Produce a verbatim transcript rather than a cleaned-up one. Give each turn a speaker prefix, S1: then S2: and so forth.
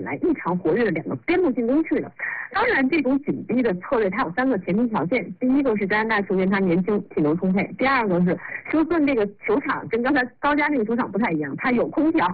S1: 来异常活跃的两个边路进攻去的。当然，这种紧逼的策略它有三个前提条件，第一个是加拿大球员他年轻体能充沛，第二个是休斯顿这个球场跟刚才高加这个球场不太一样，它有空调。